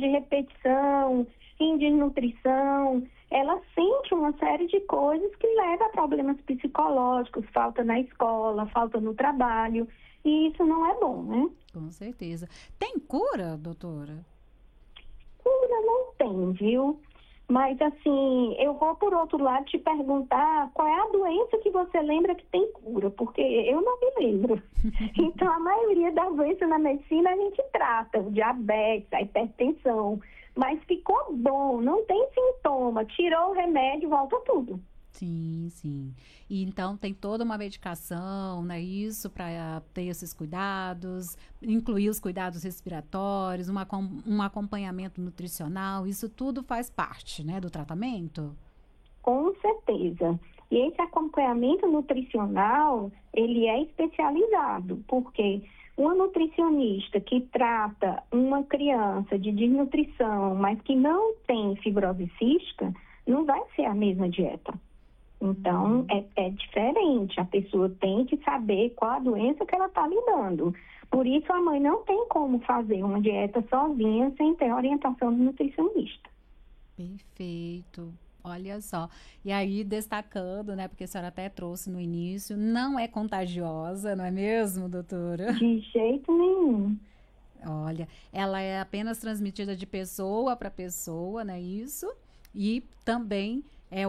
de repetição, em desnutrição, ela sente uma série de coisas que levam a problemas psicológicos, falta na escola, falta no trabalho, e isso não é bom, né? Com certeza. Tem cura, doutora? Cura não tem, viu? Mas, assim, eu vou, por outro lado, te perguntar qual é a doença que você lembra que tem cura, porque eu não me lembro. Então, a maioria das doenças na medicina a gente trata, o diabetes, a hipertensão, mas ficou bom, não tem sintoma, tirou o remédio, volta tudo. Sim, sim. E então tem toda uma medicação, né? Isso para ter esses cuidados, incluir os cuidados respiratórios, um acompanhamento nutricional, isso tudo faz parte, né, do tratamento? Com certeza. E esse acompanhamento nutricional, ele é especializado, porque uma nutricionista que trata uma criança de desnutrição, mas que não tem fibrose cística, não vai ser a mesma dieta. Então, é diferente. A pessoa tem que saber qual a doença que ela está lidando. Por isso, a mãe não tem como fazer uma dieta sozinha sem ter orientação do nutricionista. Perfeito. Olha só. E aí, destacando, né, porque a senhora até trouxe no início, não é contagiosa, não é mesmo, doutora? De jeito nenhum. Olha, ela é apenas transmitida de pessoa para pessoa, não é isso? E também é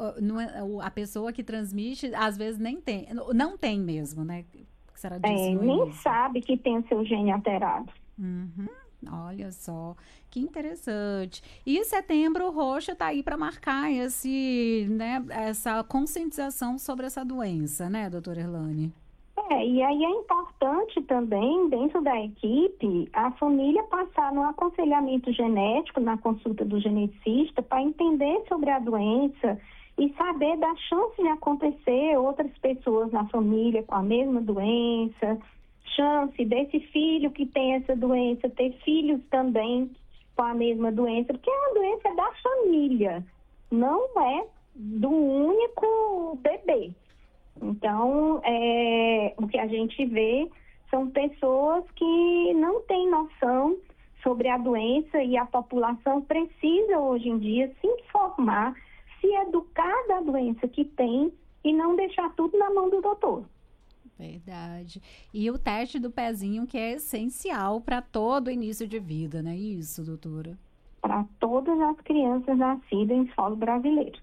a pessoa que transmite, às vezes nem tem, não tem mesmo, né? Que a senhora disse no Nem início. sabe que tem o seu gene alterado. Uhum. Olha só, que interessante. E Setembro Roxo está aí para marcar né, essa conscientização sobre essa doença, né, doutora Erlane? E aí é importante também, dentro da equipe, a família passar no aconselhamento genético, na consulta do geneticista, para entender sobre a doença e saber da chance de acontecer outras pessoas na família com a mesma doença, chance desse filho que tem essa doença ter filhos também com a mesma doença, porque a doença é da família, não é do único bebê. Então, o que a gente vê são pessoas que não têm noção sobre a doença e a população precisa hoje em dia se informar, se educar da doença que tem e não deixar tudo na mão do doutor. Verdade. E o teste do pezinho que é essencial para todo início de vida, não é isso, doutora? Para todas as crianças nascidas em solo brasileiro.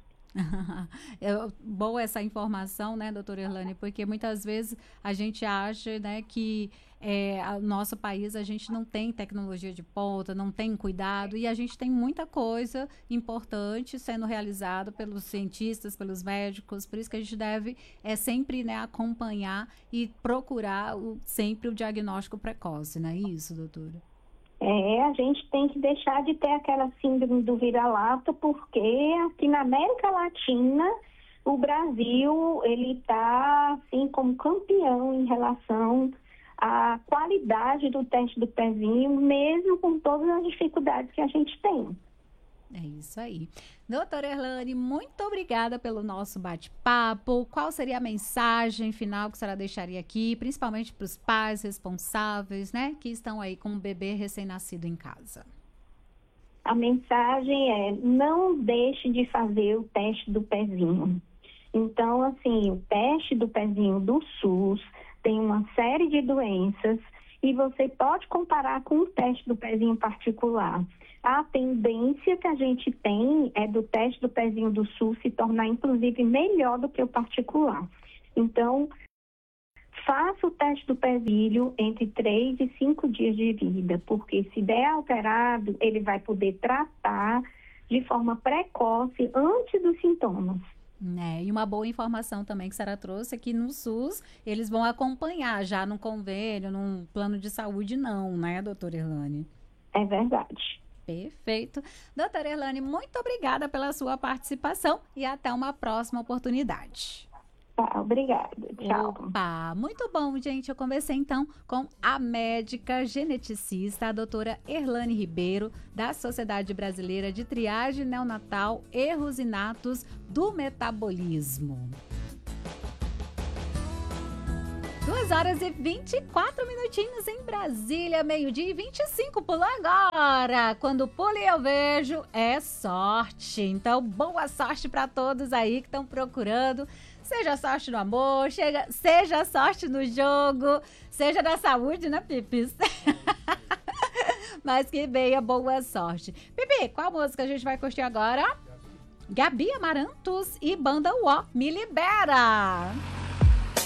Boa essa informação, né, doutora Erlane, porque muitas vezes a gente acha, né, que no nosso país a gente não tem tecnologia de ponta, não tem cuidado, e a gente tem muita coisa importante sendo realizada pelos cientistas, pelos médicos, por isso que a gente deve sempre, né, acompanhar e procurar sempre o diagnóstico precoce, não é isso, doutora? A gente tem que deixar de ter aquela síndrome do vira-lata, porque aqui na América Latina, o Brasil, ele está, assim, como campeão em relação à qualidade do teste do pezinho, mesmo com todas as dificuldades que a gente tem. É isso aí. Doutora Erlane, muito obrigada pelo nosso bate-papo. Qual seria a mensagem final que a senhora deixaria aqui, principalmente para os pais responsáveis, né, que estão aí com um bebê recém-nascido em casa? A mensagem é: não deixe de fazer o teste do pezinho. Então, assim, o teste do pezinho do SUS tem uma série de doenças e você pode comparar com o teste do pezinho particular. A tendência que a gente tem é do teste do pezinho do SUS se tornar, inclusive, melhor do que o particular. Então, faça o teste do pezinho entre 3 e 5 dias de vida, porque se der alterado, ele vai poder tratar de forma precoce antes dos sintomas. E uma boa informação também que a senhora trouxe é que no SUS eles vão acompanhar já num convênio, num plano de saúde não, né, doutora Erlane? É verdade. Perfeito. Doutora Erlane, muito obrigada pela sua participação e até uma próxima oportunidade. Obrigada. Tchau. Opa, muito bom, gente. Eu conversei então com a médica geneticista, a doutora Erlane Ribeiro, da Sociedade Brasileira de Triagem Neonatal, Erros Inatos do Metabolismo. 2h24 minutinhos em Brasília, 12h25, pula agora. Quando pula e eu vejo, é sorte. Então, boa sorte para todos aí que estão procurando. Seja sorte no amor, seja sorte no jogo, seja na saúde, né, Pipis? Mas que venha boa sorte. Pipi, qual música a gente vai curtir agora? Gabi Amarantos e Banda UO, Me Libera.